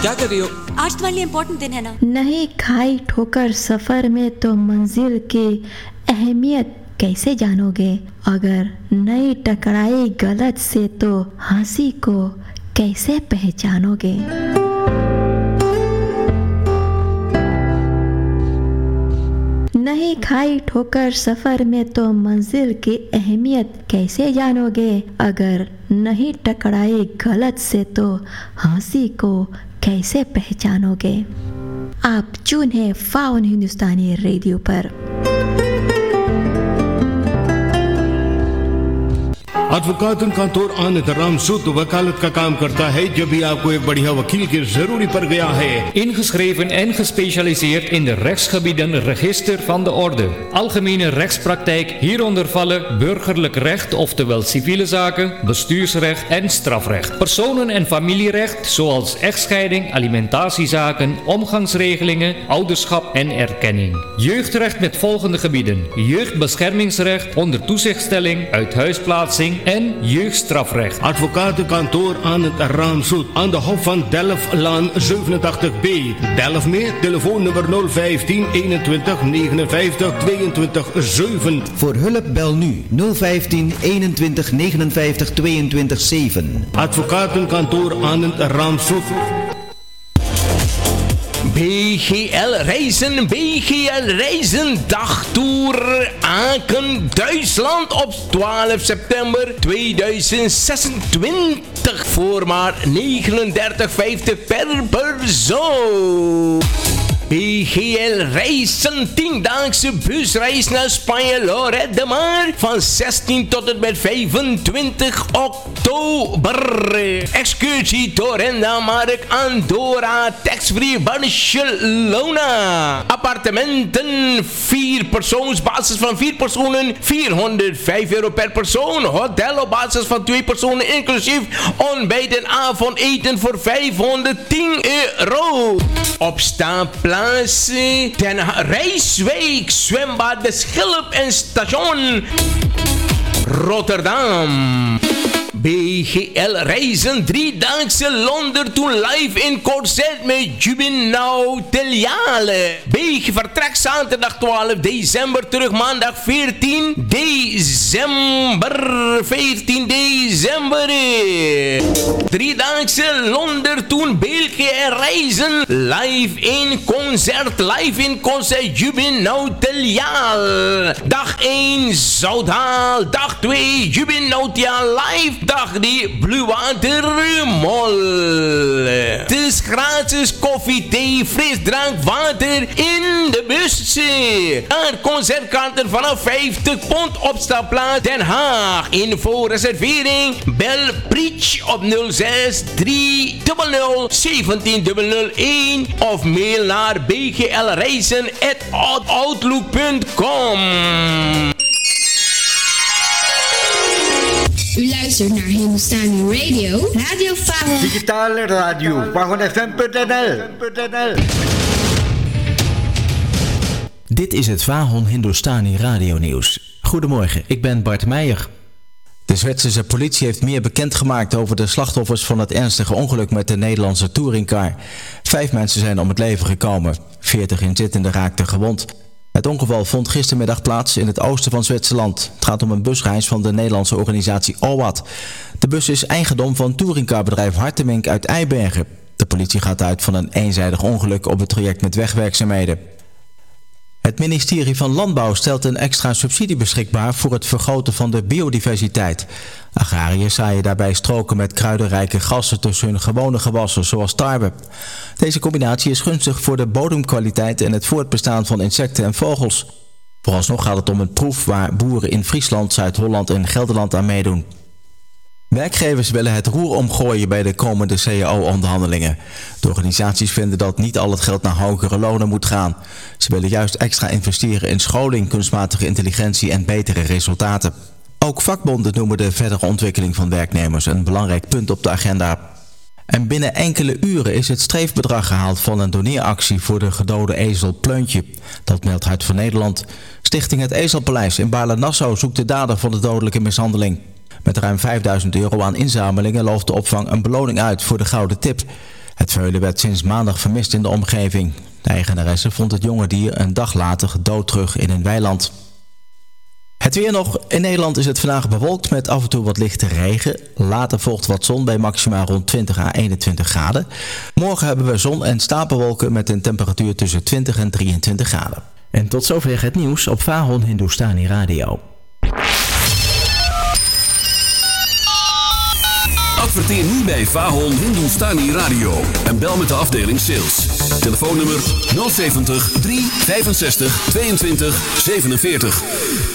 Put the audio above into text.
क्या कर रही हो? आज तुम्हारे लिए इम्पोर्टेंट दिन है ना। नहीं खाई ठोकर सफर में तो मंजिल की अहमियत कैसे जानोगे? अगर नहीं टकराई गलत से तो हंसी को कैसे पहचानोगे? नहीं खाई ठोकर सफर में तो मंजिल की अहमियत कैसे जानोगे? अगर नहीं टकराई गलत से तो हंसी को कैसे पहचानोगे? आप चुने फाउन हिंदुस्तानी रेडियो पर। एडवोकेट कंटोर आनंद राम सूद वकालत का काम करता है जब भी आपको एक बढ़िया वकील की जरूरी पड़ गया है। Ingeschreven en gespecialiseerd in de rechtsgebieden Register van de Orde. Algemene rechtspraktijk, hieronder vallen burgerlijk recht, oftewel civiele zaken, bestuursrecht en strafrecht. Personen- en familierecht, zoals echtscheiding, alimentatiezaken, omgangsregelingen, ouderschap en erkenning. Jeugdrecht met volgende gebieden: jeugdbeschermingsrecht, onder toezichtstelling, uithuisplaatsing en jeugdstrafrecht. Advocatenkantoor Anand Ramsoet aan de Hof van Delftlaan 87B. Delft meer, telefoonnummer 015 21 59 22 7. Voor hulp bel nu 015 21 59 22 7. Advocatenkantoor Anand Ramsoet. BGL Reizen dagtoer Aken, Duitsland op 12 september 2026 voor maar 39,50 per persoon. BGL Reizen 10-daagse busreis naar Spanje Lloret de Mar van 16 tot en met 25 oktober. Excursie Torrenda Mark Andorra tax-free Barcelona. Appartementen 4 persoons, basis van 4 personen, €405 per persoon. Hotel op basis van 2 personen inclusief ontbijt en avondeten voor €510. Opstaanplaats Den Rijswijk, zwembad De Schilp en station Rotterdam. BGL Reizen 3-daagse Londen to live in concert met Jubinau Teliale. BG vertrekt zaterdag 12 december, terug maandag 14 december. 3-daagse Londen to BGL Reizen live in concert Jubinau Teliale. Dag 1 Zouthaal, dag 2 Jubinau Teliale live. Dag die Bluewater Mall. Het is gratis koffie, thee, frisdrank, water in de bus. Concertkaarten vanaf £50 opstapplaats Den Haag. Info reservering bel Preach op 06 300 17 of mail naar bglreizen@outlook.com. U luistert naar Hindustani Radio. Radio Faron. Digitale radio. FaronFM.nl. Dit is het Faron Hindustani Radio Nieuws. Goedemorgen, ik ben Bart Meijer. De Zwitserse politie heeft meer bekendgemaakt over de slachtoffers van het ernstige ongeluk met de Nederlandse touringcar. 5 mensen zijn om het leven gekomen. 40 inzittenden raakten gewond. Het ongeval vond gistermiddag plaats in het oosten van Zwitserland. Het gaat om een busreis van de Nederlandse organisatie OWAT. De bus is eigendom van touringcarbedrijf Hartemink uit Eibergen. De politie gaat uit van een eenzijdig ongeluk op het traject met wegwerkzaamheden. Het ministerie van Landbouw stelt een extra subsidie beschikbaar voor het vergroten van de biodiversiteit. Agrariërs zaaien daarbij stroken met kruidenrijke gassen tussen hun gewone gewassen, zoals tarwe. Deze combinatie is gunstig voor de bodemkwaliteit en het voortbestaan van insecten en vogels. Vooralsnog gaat het om een proef waar boeren in Friesland, Zuid-Holland en Gelderland aan meedoen. Werkgevers willen het roer omgooien bij de komende CAO-onderhandelingen. De organisaties vinden dat niet al het geld naar hogere lonen moet gaan. Ze willen juist extra investeren in scholing, kunstmatige intelligentie en betere resultaten. Ook vakbonden noemen de verdere ontwikkeling van werknemers een belangrijk punt op de agenda. En binnen enkele uren is het streefbedrag gehaald van een doneeractie voor de gedode ezel Pleuntje. Dat meldt Hart voor Nederland. Stichting Het Ezelpaleis in Baarle-Nassau zoekt de dader van de dodelijke mishandeling. Met ruim €5.000 aan inzamelingen looft de opvang een beloning uit voor de gouden tip. Het veulen werd sinds maandag vermist in de omgeving. De eigenaresse vond het jonge dier een dag later dood terug in een weiland. Het weer nog. In Nederland is het vandaag bewolkt met af en toe wat lichte regen. Later volgt wat zon bij maxima rond 20 à 21 graden. Morgen hebben we zon en stapelwolken met een temperatuur tussen 20 en 23 graden. En tot zover het nieuws op Vahon Hindustani Radio. Adverteer nu bij Vahon Hindustani Radio en bel met de afdeling sales. Telefoonnummer 070 365 22 47.